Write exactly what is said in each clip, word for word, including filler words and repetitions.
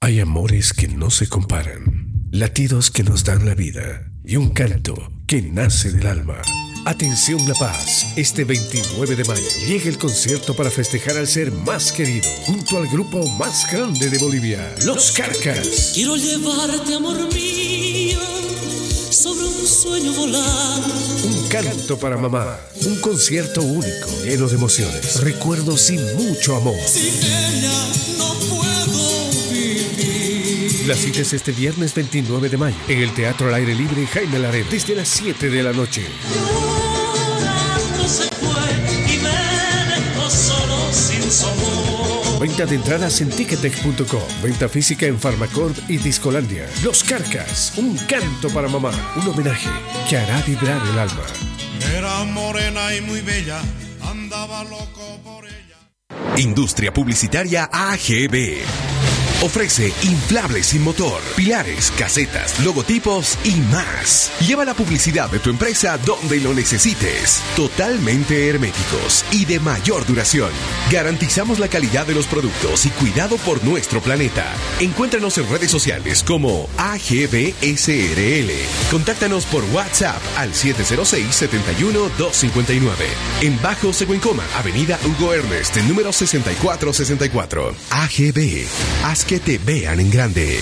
Hay amores que no se comparan, latidos que nos dan la vida y un canto que nace del alma. Atención La Paz, este veintinueve de mayo llega el concierto para festejar al ser más querido junto al grupo más grande de Bolivia, Los Carcas. Quiero llevarte, amor mío, sobre un sueño volar. Un canto para mamá, un concierto único, lleno de emociones, recuerdos y mucho amor. Sin ella no puedo vivir. La cita es este viernes veintinueve de mayo en el Teatro al Aire Libre Jaime Laret desde las siete de la noche. Llorando se fue y me dejó solo sin su amor. Venta de entradas en ticketex punto com, venta física en Farmacorp y Discolandia. Los Carcas, un canto para mamá, un homenaje que hará vibrar el alma. Era morena y muy bella, andaba loco por ella. Industria Publicitaria A G B. Ofrece inflables sin motor, pilares, casetas, logotipos y más. Lleva la publicidad de tu empresa donde lo necesites. Totalmente herméticos y de mayor duración. Garantizamos la calidad de los productos y cuidado por nuestro planeta. Encuéntranos en redes sociales como A G B S R L. Contáctanos por WhatsApp al siete cero seis, siete uno, dos cinco nueve. En Bajo Seguencoma, Avenida Hugo Ernest, número sesenta y cuatro sesenta y cuatro. A G B. Haz que te vean en grande.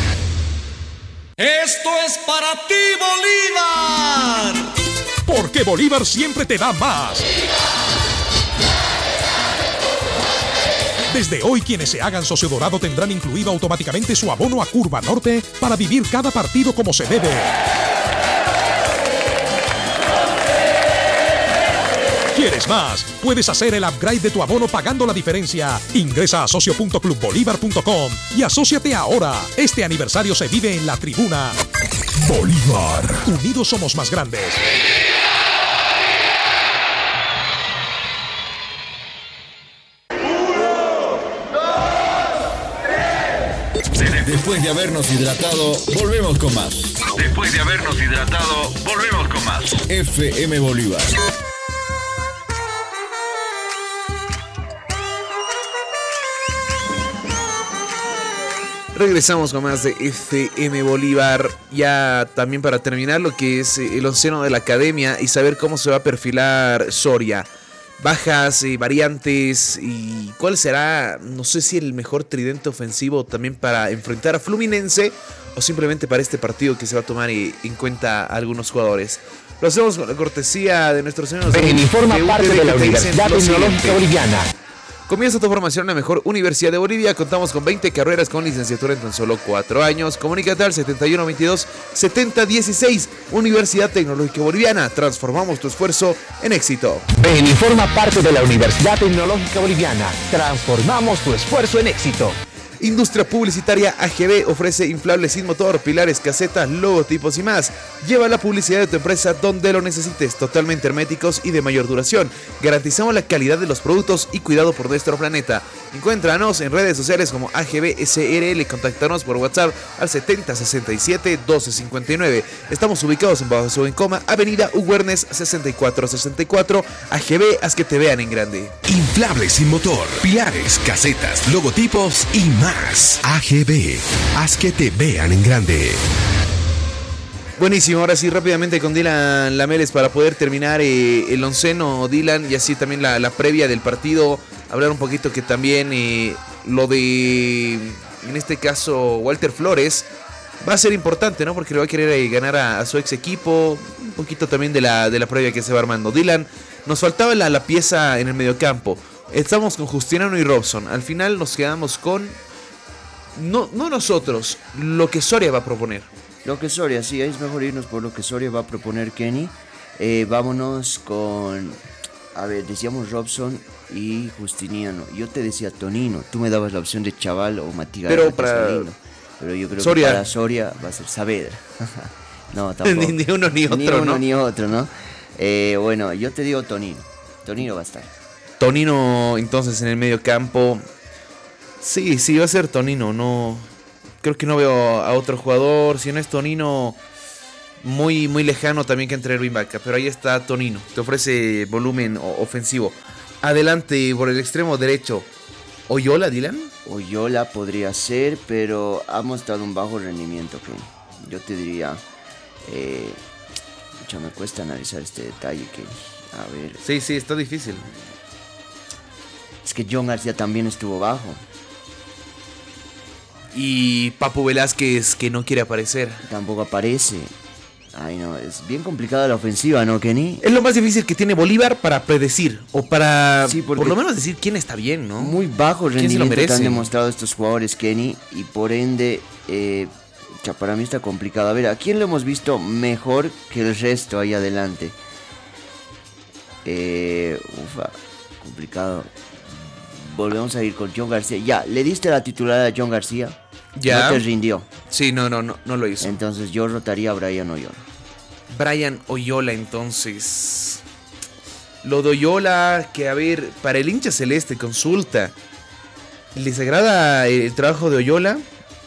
Esto es para ti, Bolívar. Porque Bolívar siempre te da más. Desde hoy, quienes se hagan socio dorado tendrán incluido automáticamente su abono a Curva Norte para vivir cada partido como se debe. ¿Quieres más? Puedes hacer el upgrade de tu abono pagando la diferencia. Ingresa a socio punto club bolívar punto com y asóciate ahora. Este aniversario se vive en la tribuna. Bolívar. Unidos somos más grandes. Después de habernos hidratado, volvemos con más. Después de habernos hidratado, volvemos con más. F M Bolívar. Regresamos con más de F M Bolívar, ya también para terminar lo que es el onceno de la academia y saber cómo se va a perfilar Soria. Bajas, eh, variantes y cuál será, no sé si el mejor tridente ofensivo también para enfrentar a Fluminense o simplemente para este partido que se va a tomar en cuenta a algunos jugadores. Lo hacemos con la cortesía de nuestros señores. En forma parte de la Universidad Tecnológica Boliviana. Comienza tu formación en la mejor universidad de Bolivia. Contamos con veinte carreras con licenciatura en tan solo cuatro años. Comunícate al setenta y uno veintidós, setenta dieciséis. Universidad Tecnológica Boliviana. Transformamos tu esfuerzo en éxito. Ven y forma parte de la Universidad Tecnológica Boliviana. Transformamos tu esfuerzo en éxito. Industria Publicitaria A G B ofrece inflables sin motor, pilares, casetas, logotipos y más. Lleva la publicidad de tu empresa donde lo necesites, totalmente herméticos y de mayor duración. Garantizamos la calidad de los productos y cuidado por nuestro planeta. Encuéntranos en redes sociales como A G B S R L. Contáctanos por WhatsApp al setenta sesenta y siete doce cincuenta y nueve. Estamos ubicados en Bajo Seguencoma, Avenida Hugo Ernest sesenta y cuatro sesenta y cuatro. A G B, haz que te vean en grande. Inflables sin motor, pilares, casetas, logotipos y más. Más. A G B. Haz que te vean en grande. Buenísimo, ahora sí rápidamente con Dylan Lameles para poder terminar eh, el onceno, Dylan, y así también la, la previa del partido. Hablar un poquito que también eh, lo de, en este caso, Walter Flores va a ser importante, ¿no? Porque le va a querer eh, ganar a, a su ex equipo. Un poquito también de la, de la previa que se va armando. Dylan, nos faltaba la, la pieza en el mediocampo. Estamos con Justiniano y Robson. Al final nos quedamos con... No, no nosotros, lo que Soria va a proponer. Lo que Soria, sí, es mejor irnos por lo que Soria va a proponer, Kenny. Eh, vámonos con, a ver, decíamos Robson y Justiniano. Yo te decía Tonino, tú me dabas la opción de Chaval o Matías. Pero para Pero yo creo Soria. que para Soria va a ser Saavedra. No, tampoco. Ni uno ni otro, ni uno, ¿no? ni otro, ¿no? Eh, bueno, yo te digo Tonino. Tonino va a estar. Tonino, entonces, en el medio campo. Sí, sí, va a ser Tonino. No, creo que no veo a otro jugador. Si no es Tonino, muy, muy lejano también que entre Erwin Vaca. Pero ahí está Tonino. Te ofrece volumen ofensivo. Adelante por el extremo derecho. ¿Oyola, Dylan? Oyola podría ser, pero ha mostrado un bajo rendimiento, que yo te diría, eh, ya me cuesta analizar este detalle, que a ver. Sí, sí, está difícil. Es que John García también estuvo bajo. Y Papu Velázquez, que no quiere aparecer. Tampoco aparece. Ay, no, es bien complicada la ofensiva, ¿no, Kenny? Es lo más difícil que tiene Bolívar para predecir, o para sí, por lo menos decir quién está bien, ¿no? Muy bajo rendimiento que han demostrado estos jugadores, Kenny, y por ende, eh, ya para mí está complicado. A ver, ¿a quién lo hemos visto mejor que el resto ahí adelante? Eh, ufa, complicado. Volvemos a ir con John García. Ya, ¿le diste la titular a John García? Ya. No te rindió. Sí, no, no, no, no lo hizo. Entonces yo rotaría a Brian Oyola. Brian Oyola, entonces. Lo de Oyola, que a ver, para el hincha celeste, consulta. ¿Les agrada el trabajo de Oyola?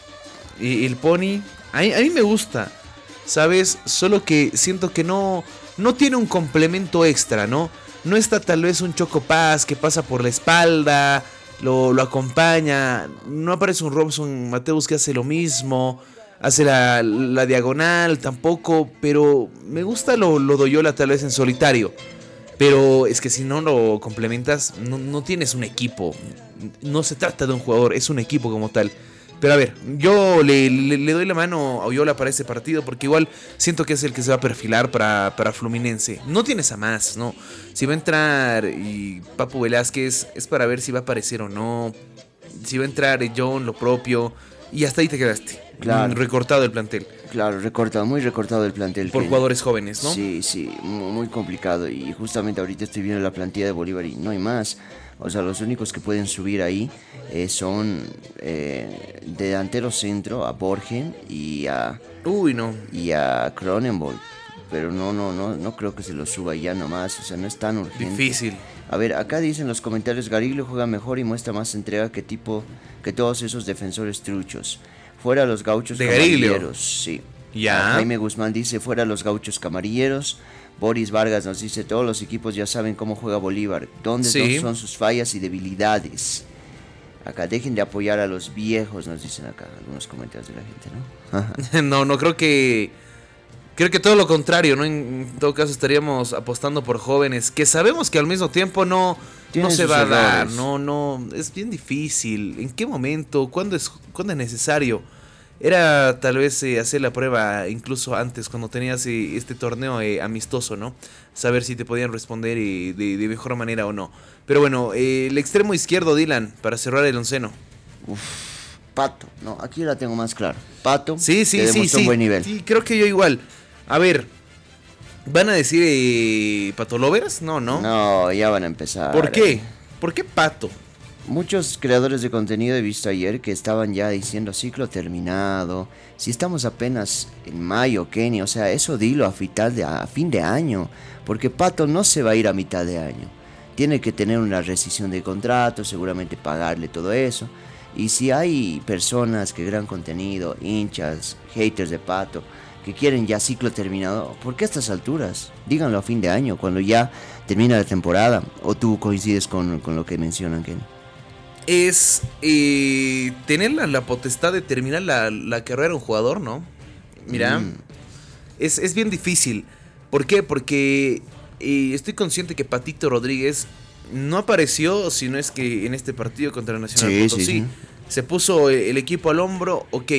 El Pony. A mí, a mí me gusta, ¿sabes? Solo que siento que no, no tiene un complemento extra, ¿no? No está tal vez un Choco Paz que pasa por la espalda, lo, lo acompaña. No aparece un Robson Mateus que hace lo mismo. Hace la, la diagonal tampoco. Pero me gusta lo, lo de Oyola tal vez en solitario. Pero es que si no lo complementas, no, no tienes un equipo. No se trata de un jugador, es un equipo como tal. Pero a ver, yo le, le, le doy la mano a Oyola para este partido, porque igual siento que es el que se va a perfilar para, para Fluminense. No tienes a más, ¿no? Si va a entrar y Papu Velázquez, es para ver si va a aparecer o no. Si va a entrar John, lo propio. Y hasta ahí te quedaste. Claro. Recortado el plantel. Claro, recortado, muy recortado el plantel. Por que, jugadores jóvenes, ¿no? Sí, sí, muy complicado. Y justamente ahorita estoy viendo la plantilla de Bolívar y no hay más. O sea, los únicos que pueden subir ahí eh, son eh, de delantero centro a Borgen y a Uy, no. y a Cronenberg. Pero no, no, no, no creo que se lo suba ya nomás. O sea, no es tan urgente. Difícil. A ver, acá dicen los comentarios: Gariglio juega mejor y muestra más entrega que tipo que todos esos defensores truchos. Fuera los gauchos de camarilleros. Gariglio. Sí. Ya. Jaime Guzmán dice: fuera los gauchos camarilleros. Boris Vargas nos dice: todos los equipos ya saben cómo juega Bolívar, dónde sí. son sus fallas y debilidades. Acá, dejen de apoyar a los viejos, nos dicen acá algunos comentarios de la gente, ¿no? no, no creo que... Creo que todo lo contrario, ¿no? En todo caso estaríamos apostando por jóvenes que sabemos que al mismo tiempo no, no se va a dar, no, no, es bien difícil. ¿En qué momento? ¿Cuándo es, cuándo es necesario? Era tal vez eh, hacer la prueba incluso antes, cuando tenías eh, este torneo eh, amistoso, ¿no? Saber si te podían responder eh, de, de mejor manera o no. Pero bueno, eh, el extremo izquierdo, Dylan, para cerrar el onceno. Uf, Pato, no, aquí la tengo más claro. Pato, sí, sí, que sí, demostró sí, un buen nivel. Sí, creo que yo igual. A ver, ¿van a decir eh, Pato Lovers? No, no. No, ya van a empezar. ¿Por qué? ¿Por qué Pato? Muchos creadores de contenido he visto ayer que estaban ya diciendo ciclo terminado. Si estamos apenas en mayo, Kenny, o sea, eso dilo a, final de, a fin de año. Porque Pato no se va a ir a mitad de año. Tiene que tener una rescisión de contrato, seguramente pagarle todo eso. Y si hay personas que crean contenido, hinchas, haters de Pato, que quieren ya ciclo terminado, ¿por qué a estas alturas? Díganlo a fin de año, cuando ya termina la temporada. ¿O tú coincides con, con lo que mencionan, Kenny? Es eh, tener la, la potestad de terminar la, la carrera de un jugador, ¿no? Mira, mm. es, es bien difícil. ¿Por qué? Porque eh, estoy consciente que Patito Rodríguez no apareció, si no es que en este partido contra el Nacional sí, Potosí. Sí, sí. Se puso el equipo al hombro, ok.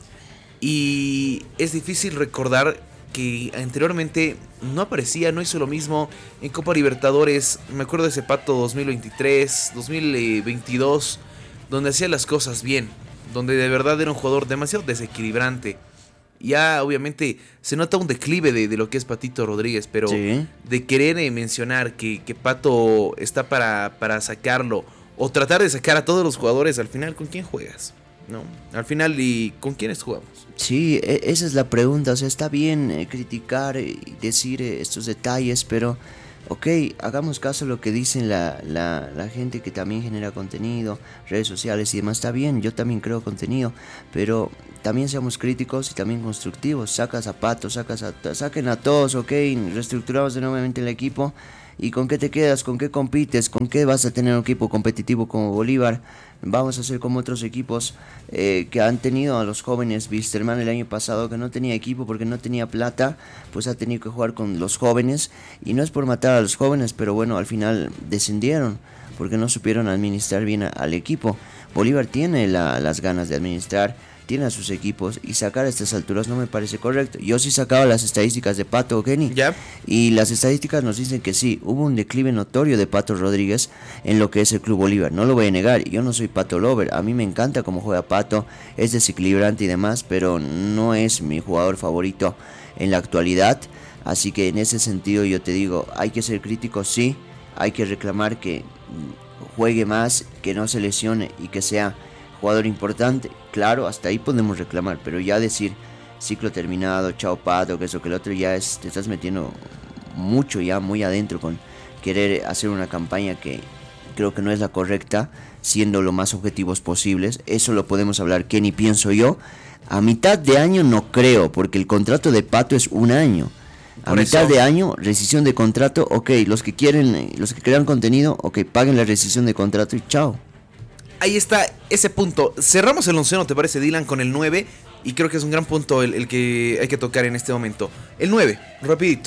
Y es difícil recordar que anteriormente no aparecía, no hizo lo mismo en Copa Libertadores. Me acuerdo de ese Pato dos mil veintitrés, dos mil veintidós, donde hacía las cosas bien, donde de verdad era un jugador demasiado desequilibrante. Ya obviamente se nota un declive de, de lo que es Patito Rodríguez, pero sí. de querer eh, mencionar que, que Pato está para, para sacarlo o tratar de sacar a todos los jugadores, al final, ¿con quién juegas? ¿No? Al final, ¿y con quiénes jugamos? Sí, esa es la pregunta. O sea, está bien eh, criticar y decir eh, estos detalles, pero ok, hagamos caso a lo que dicen la, la, la gente que también genera contenido, redes sociales y demás. Está bien, yo también creo contenido, pero también seamos críticos y también constructivos. Sacas a Pato, sacas a, saquen a todos, ok, reestructuramos de nuevamente el equipo. ¿Y con qué te quedas? ¿Con qué compites? ¿Con qué vas a tener un equipo competitivo como Bolívar? Vamos a hacer como otros equipos eh, que han tenido a los jóvenes. Wilstermann el año pasado, que no tenía equipo porque no tenía plata, pues ha tenido que jugar con los jóvenes. Y no es por matar a los jóvenes, pero bueno, al final descendieron porque no supieron administrar bien a, al equipo. Bolívar tiene la, las ganas de administrar, tiene a sus equipos, y sacar a estas alturas no me parece correcto. Yo sí sacaba las estadísticas de Pato, Kenny, ¿Ya? y las estadísticas nos dicen que sí, hubo un declive notorio de Pato Rodríguez en lo que es el Club Bolívar. No lo voy a negar, yo no soy Pato lover, a mí me encanta cómo juega Pato, es desequilibrante y demás, pero no es mi jugador favorito en la actualidad. Así que en ese sentido yo te digo, hay que ser crítico, sí, hay que reclamar que juegue más, que no se lesione y que sea jugador importante. Claro, hasta ahí podemos reclamar, pero ya decir ciclo terminado, chao Pato, que eso que el otro, ya es, te estás metiendo mucho ya muy adentro con querer hacer una campaña que creo que no es la correcta, siendo lo más objetivos posibles. Eso lo podemos hablar, Kenny, pienso yo. A mitad de año no creo, porque el contrato de Pato es un año. A Por mitad eso. de año, rescisión de contrato, ok, los que quieren, los que crean contenido, ok, paguen la rescisión de contrato y chao. Ahí está ese punto. Cerramos el onceno, ¿te parece, Dylan? Con el nueve. Y creo que es un gran punto el, el que hay que tocar en este momento. El nueve, rapidito.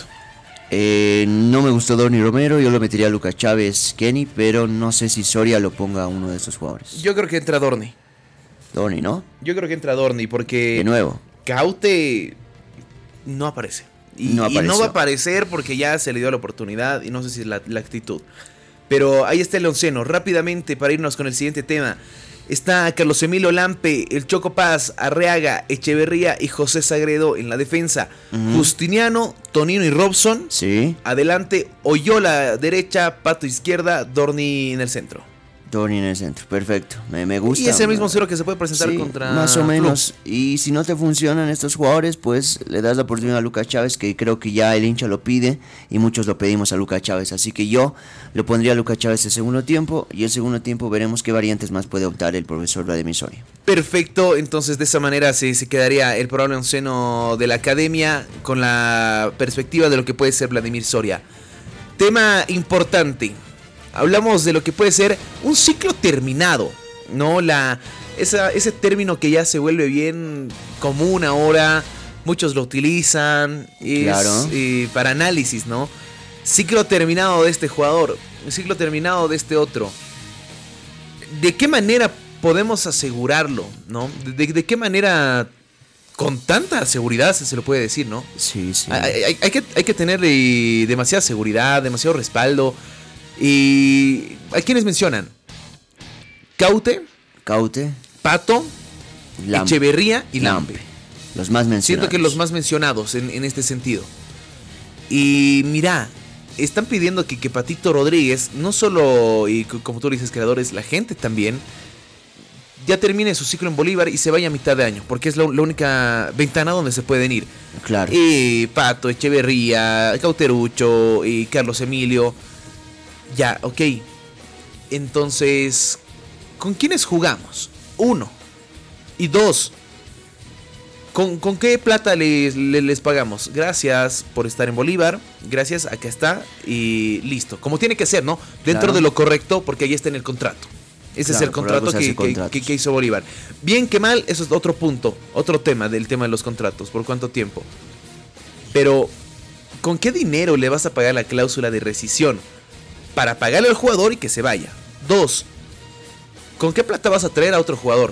Eh, no me gustó Dorni Romero, yo lo metería a Lucas Chávez, Kenny, pero no sé si Soria lo ponga a uno de esos jugadores. Yo creo que entra Dorni. Dorni, ¿no? Yo creo que entra Dorni porque... De nuevo. Caute no aparece. Y no, y no va a aparecer porque ya se le dio la oportunidad y no sé si es la, la actitud. Pero ahí está el onceno. Rápidamente, para irnos con el siguiente tema, está Carlos Emilio Lampe, el Choco Paz, Arreaga, Echeverría y José Sagredo en la defensa. Uh-huh. Justiniano, Tonino y Robson. Sí. Adelante, Oyola derecha, Pato izquierda, Dorni en el centro. Dorni en el centro, perfecto, me, me gusta. Y es el mismo cero que se puede presentar sí, contra más o menos. Club. Y si no te funcionan estos jugadores, pues le das la oportunidad a Lucas Chávez, que creo que ya el hincha lo pide y muchos lo pedimos a Lucas Chávez. Así que yo lo pondría a Lucas Chávez el segundo tiempo, y el segundo tiempo veremos qué variantes más puede optar el profesor Vladimir Soria. Perfecto, entonces de esa manera se, se quedaría el probable onceno de la academia con la perspectiva de lo que puede ser Vladimir Soria. Tema importante. Hablamos de lo que puede ser un ciclo terminado, ¿no? La, esa, ese término que ya se vuelve bien común ahora, muchos lo utilizan, es claro. eh, para análisis, ¿no? Ciclo terminado de este jugador, ciclo terminado de este otro. ¿De qué manera podemos asegurarlo, no? ¿De, de qué manera, con tanta seguridad se, se lo puede decir, no? Sí, sí. Hay, hay, hay, que, hay que tener eh, demasiada seguridad, demasiado respaldo. Y ¿a quiénes mencionan? Caute, Caute, Pato, Lampe, Echeverría y Lampe. Lampe. Los más mencionados. Siento que los más mencionados en, en este sentido. Y mira, están pidiendo que, que Patito Rodríguez, no solo, y como tú dices, creadores, la gente también, ya termine su ciclo en Bolívar y se vaya a mitad de año, porque es la, la única ventana donde se pueden ir. Claro. Y Pato, Echeverría, Cauterucho y Carlos Emilio. Ya, ok. Entonces, ¿con quiénes jugamos? Uno. Y dos, ¿con, con qué plata les, les, les pagamos? Gracias por estar en Bolívar. Gracias, acá está. Y listo. Como tiene que ser, ¿no? Dentro claro. de lo correcto, porque ahí está en el contrato. Ese claro, es el contrato que, que, que, que hizo Bolívar. Bien que mal, eso es otro punto. Otro tema del tema de los contratos. ¿Por cuánto tiempo? Pero, ¿con qué dinero le vas a pagar la cláusula de rescisión? Para pagarle al jugador y que se vaya. Dos, ¿con qué plata vas a traer a otro jugador?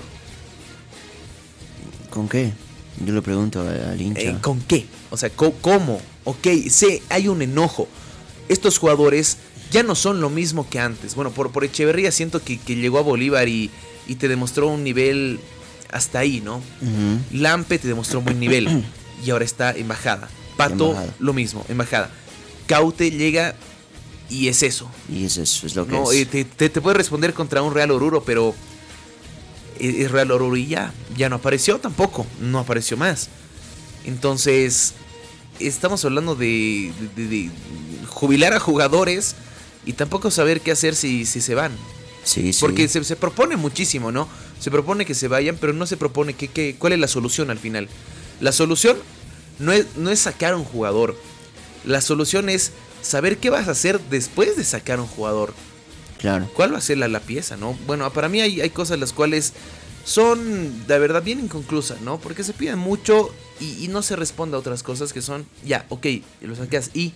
¿Con qué? Yo le pregunto al hincha. Eh, ¿Con qué? O sea, ¿cómo? Ok, sé, hay un enojo. Estos jugadores ya no son lo mismo que antes. Bueno, por, por Echeverría siento que, que llegó a Bolívar y, y te demostró un nivel hasta ahí, ¿no? Uh-huh. Lampe te demostró un buen nivel y ahora está en bajada. Pato, embajada. Lo mismo, en bajada. Caute llega... Y es eso. Y es eso, es lo que no, es. Eh, te, te, te puede responder contra un Real Oruro, pero es, es Real Oruro y ya. Ya no apareció tampoco. No apareció más. Entonces, estamos hablando de, de, de, de jubilar a jugadores y tampoco saber qué hacer si, si se van. Sí, sí. Porque se, se propone muchísimo, ¿no? Se propone que se vayan, pero no se propone que, que, cuál es la solución al final. La solución no es, no es sacar a un jugador. La solución es saber qué vas a hacer después de sacar a un jugador. Claro. ¿Cuál va a ser la, la pieza, no? Bueno, para mí hay, hay cosas las cuales son, de verdad, bien inconclusas, ¿no? Porque se piden mucho y, y no se responde a otras cosas que son, ya, ok, lo saqueas y...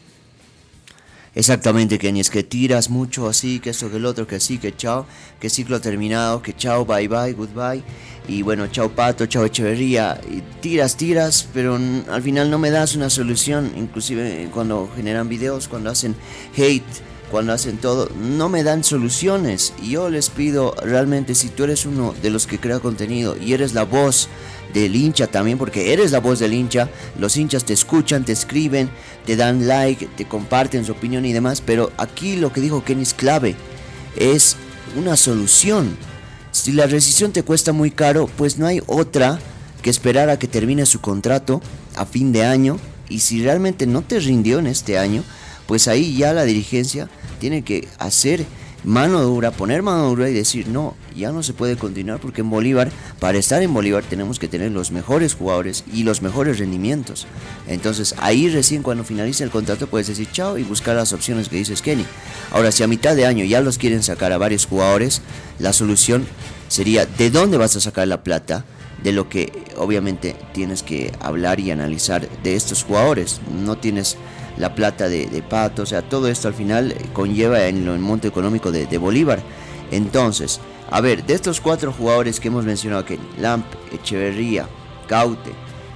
Exactamente, Kenny, es que tiras mucho así, que esto, que el otro, que así, que chao, que ciclo terminado, que chao, bye bye, goodbye, y bueno, chao Pato, chao Echeverría, y tiras, tiras, pero n- al final no me das una solución, inclusive cuando generan videos, cuando hacen hate, cuando hacen todo, no me dan soluciones, y yo les pido realmente, si tú eres uno de los que crea contenido y eres la voz del hincha también, porque eres la voz del hincha, los hinchas te escuchan, te escriben, te dan like, te comparten su opinión y demás, pero aquí lo que dijo Kenny es clave, es una solución. Si la rescisión te cuesta muy caro, pues no hay otra que esperar a que termine su contrato a fin de año, y si realmente no te rindió en este año, pues ahí ya la dirigencia tiene que hacer mano dura, poner mano dura y decir no, ya no se puede continuar, porque en Bolívar, para estar en Bolívar tenemos que tener los mejores jugadores y los mejores rendimientos. Entonces ahí recién cuando finalice el contrato puedes decir chao y buscar las opciones que dices, Kenny. Ahora, si a mitad de año ya los quieren sacar a varios jugadores, la solución sería ¿de dónde vas a sacar la plata? De lo que obviamente tienes que hablar y analizar de estos jugadores. No tienes la plata de, de Pato, o sea, todo esto al final conlleva en el monto económico de, de Bolívar. Entonces, a ver, de estos cuatro jugadores que hemos mencionado aquí, Lamp, Echeverría, Caute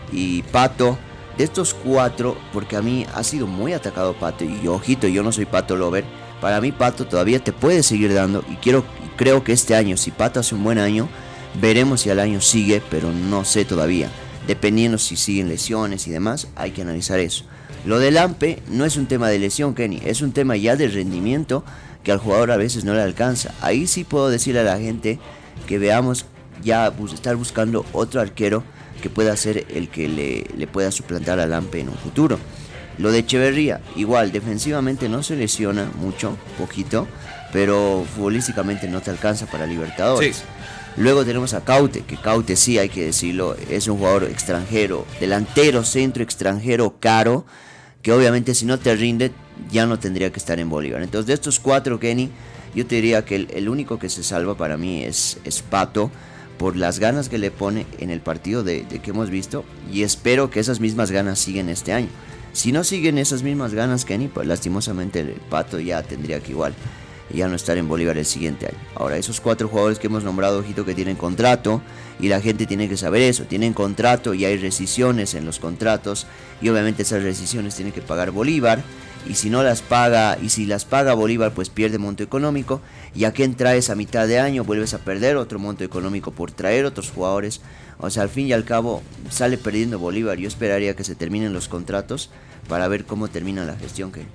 y Pato, de estos cuatro, porque a mí ha sido muy atacado Pato, y ojito, yo no soy Pato lover, para mí Pato todavía te puede seguir dando, y quiero, creo que este año, si Pato hace un buen año, veremos si al año sigue, pero no sé todavía, dependiendo si siguen lesiones y demás, hay que analizar eso. Lo del Lampe no es un tema de lesión, Kenny, es un tema ya de rendimiento que al jugador a veces no le alcanza. Ahí sí puedo decirle a la gente que veamos ya bus- estar buscando otro arquero que pueda ser el que le, le pueda suplantar al Lampe en un futuro. Lo de Echeverría, igual, defensivamente no se lesiona mucho, poquito, pero futbolísticamente no te alcanza para Libertadores. Sí. Luego tenemos a Caute, que Caute sí hay que decirlo, es un jugador extranjero, delantero, centro extranjero, caro, que obviamente si no te rinde ya no tendría que estar en Bolívar. Entonces de estos cuatro, Kenny, yo te diría que el, el único que se salva para mí es, es Pato, por las ganas que le pone en el partido de, de que hemos visto, y espero que esas mismas ganas siguen este año. Si no siguen esas mismas ganas, Kenny, pues lastimosamente el Pato ya tendría que igual ya no estar en Bolívar el siguiente año. Ahora, esos cuatro jugadores que hemos nombrado, ojito, que tienen contrato, y la gente tiene que saber eso, tienen contrato y hay rescisiones en los contratos, y obviamente esas rescisiones tienen que pagar Bolívar, y si no las paga, y si las paga Bolívar, pues pierde monto económico, y a quien traes a mitad de año, vuelves a perder otro monto económico por traer otros jugadores. O sea, al fin y al cabo sale perdiendo Bolívar. Yo esperaría que se terminen los contratos para ver cómo termina la gestión, que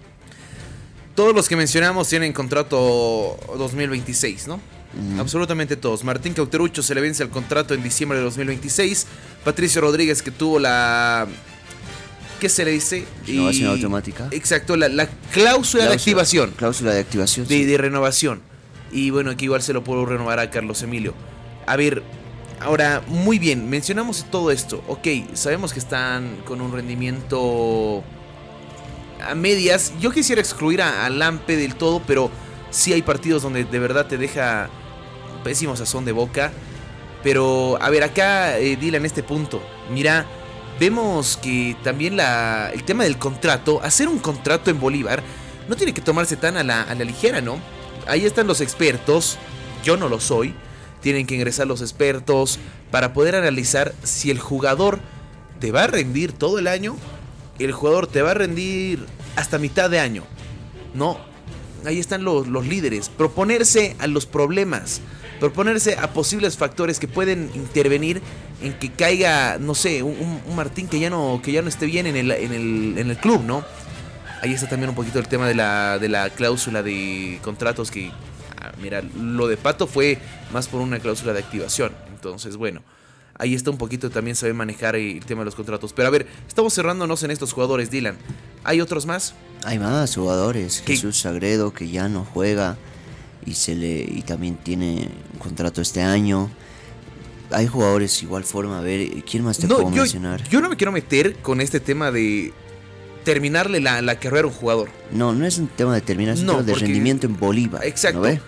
todos los que mencionamos tienen contrato dos mil veintiséis, ¿no? Uh-huh. Absolutamente todos. Martín Cauterucho se le vence el contrato en diciembre de dos mil veintiséis. Patricio Rodríguez, que tuvo la... ¿qué se le dice? Renovación y... automática. Exacto, la, la cláusula, cláusula de activación. Cláusula de activación. De, sí. de renovación. Y bueno, aquí igual se lo puedo renovar a Carlos Emilio. A ver, ahora, muy bien, mencionamos todo esto. Ok, sabemos que están con un rendimiento a medias. Yo quisiera excluir a, a Lampe del todo, pero sí hay partidos donde de verdad te deja pésimo sazón de boca. Pero, a ver, acá, eh, Dylan, en este punto, mira, vemos que también la, el tema del contrato, hacer un contrato en Bolívar no tiene que tomarse tan a la, a la ligera, ¿no? Ahí están los expertos, yo no lo soy, tienen que ingresar los expertos para poder analizar si el jugador te va a rendir todo el año, el jugador te va a rendir hasta mitad de año, ¿no? Ahí están los, los líderes, proponerse a los problemas, proponerse a posibles factores que pueden intervenir en que caiga, no sé, un, un Martín que ya no, que ya no esté bien en el, en el, en el club, ¿no? Ahí está también un poquito el tema de la, de la cláusula de contratos que, ah, mira, lo de Pato fue más por una cláusula de activación. Entonces, bueno, ahí está un poquito también saber manejar el tema de los contratos. Pero a ver, estamos cerrándonos en estos jugadores, Dylan. ¿Hay otros más? Hay más jugadores. ¿Qué? Jesús Sagredo, que ya no juega y se le y también tiene un contrato este año. Hay jugadores igual forma. A ver, ¿quién más te no, puedo yo, mencionar? Yo no me quiero meter con este tema de terminarle la, la carrera a un jugador. No, no es un tema de terminar, es un no, tema de porque, rendimiento en Bolívar. Exacto. ¿No ve?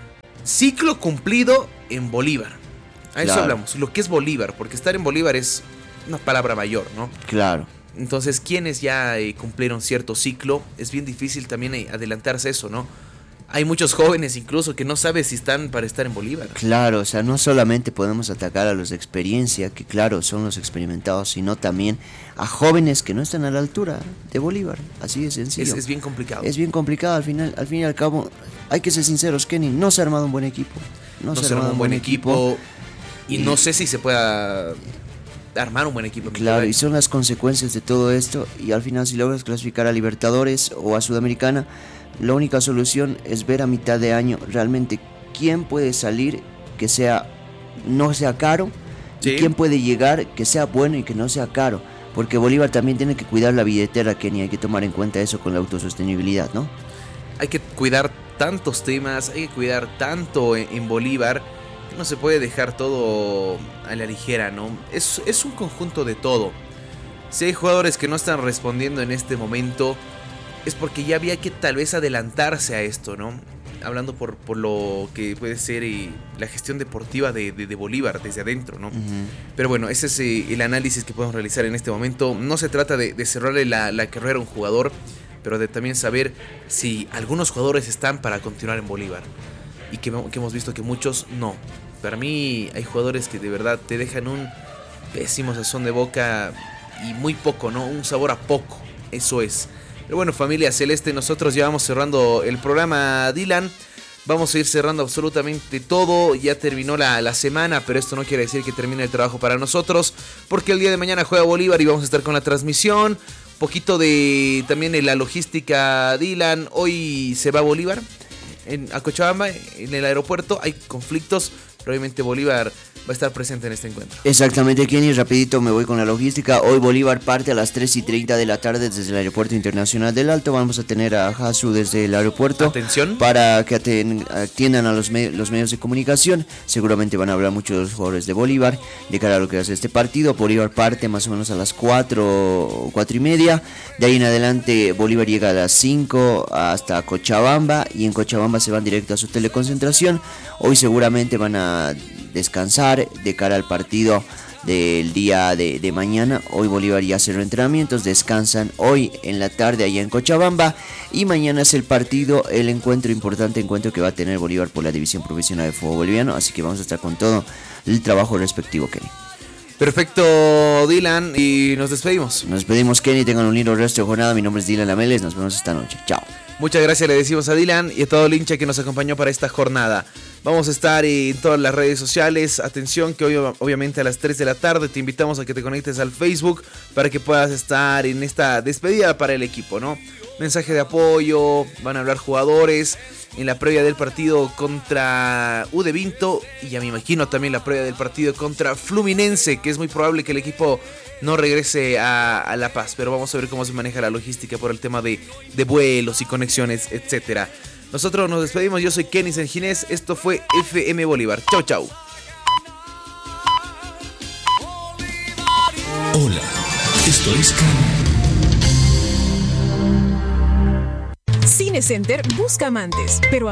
ciclo cumplido en Bolívar. A eso Claro. hablamos, lo que es Bolívar, porque estar en Bolívar es una palabra mayor, ¿no? Claro. Entonces, quienes ya eh, cumplieron cierto ciclo, es bien difícil también eh, adelantarse eso, ¿no? Hay muchos jóvenes incluso que no saben si están para estar en Bolívar. Claro, o sea, no solamente podemos atacar a los de experiencia, que claro, son los experimentados, sino también a jóvenes que no están a la altura de Bolívar. Así de sencillo. Es, es bien complicado. Es bien complicado, al final, al fin y al cabo, hay que ser sinceros, Kenny, no se ha armado un buen equipo. No, No se ha será armado un buen equipo, y, y no sé si se pueda armar un buen equipo. Claro, y son las consecuencias de todo esto, y al final si logras clasificar a Libertadores o a Sudamericana, la única solución es ver a mitad de año realmente quién puede salir que sea no sea caro, Sí. y quién puede llegar que sea bueno y que no sea caro, porque Bolívar también tiene que cuidar la billetera, Kenny, hay que tomar en cuenta eso con la autosostenibilidad, ¿no? Hay que cuidar tantos temas, hay que cuidar tanto en, en Bolívar, que no se puede dejar todo a la ligera, ¿no? Es, es un conjunto de todo. Si hay jugadores que no están respondiendo en este momento, es porque ya había que tal vez adelantarse a esto, ¿no? Hablando por, por lo que puede ser eh, la gestión deportiva de, de, de Bolívar desde adentro, ¿no? Uh-huh. Pero bueno, ese es eh, el análisis que podemos realizar en este momento. No se trata de, de cerrarle la, la carrera a un jugador, pero de también saber si algunos jugadores están para continuar en Bolívar. Y que, que hemos visto que muchos no. Para mí hay jugadores que de verdad te dejan un pésimo sazón de boca y muy poco, ¿no? Un sabor a poco, eso es. Pero bueno, familia celeste, nosotros ya vamos cerrando el programa, Dylan. Vamos a ir cerrando absolutamente todo. Ya terminó la, la semana, pero esto no quiere decir que termine el trabajo para nosotros, porque el día de mañana juega Bolívar y vamos a estar con la transmisión. Poquito de también en la logística, Dylan. Hoy se va a Bolívar, en, a Cochabamba, en el aeropuerto. Hay conflictos, pero obviamente Bolívar va a estar presente en este encuentro. Exactamente, Kenny, rapidito me voy con la logística. Hoy Bolívar parte a las tres y treinta de la tarde desde el Aeropuerto Internacional del Alto. Vamos a tener a Hasu desde el aeropuerto. Atención. Para que atiendan a los, me los medios de comunicación. Seguramente van a hablar mucho de los jugadores de Bolívar de cara a lo que hace este partido. Bolívar parte más o menos a las cuatro, cuatro y media. De ahí en adelante Bolívar llega a las cinco hasta Cochabamba, y en Cochabamba se van directo a su teleconcentración. Hoy seguramente van a descansar de cara al partido del día de, de mañana. Hoy Bolívar ya cerró entrenamientos, descansan hoy en la tarde allá en Cochabamba, y mañana es el partido, el encuentro importante, encuentro que va a tener Bolívar por la División Profesional de Fútbol Boliviano, así que vamos a estar con todo el trabajo respectivo, Kenny. Perfecto, Dylan, y nos despedimos. Nos despedimos, Kenny, tengan un lindo resto de jornada. Mi nombre es Dylan Lameles, nos vemos esta noche, chao. Muchas gracias le decimos a Dylan y a todo el hincha que nos acompañó para esta jornada. Vamos a estar en todas las redes sociales. Atención que hoy obviamente a las tres de la tarde te invitamos a que te conectes al Facebook para que puedas estar en esta despedida para el equipo, ¿no? Mensaje de apoyo, van a hablar jugadores en la previa del partido contra U D Vinto, y ya me imagino también la previa del partido contra Fluminense, que es muy probable que el equipo no regrese a, a La Paz, pero vamos a ver cómo se maneja la logística por el tema de, de vuelos y conexiones, etcétera. Nosotros nos despedimos, yo soy Kenny Sanginés, esto fue F M Bolívar. Chau, chau. Hola, esto es Cinecenter busca amantes, pero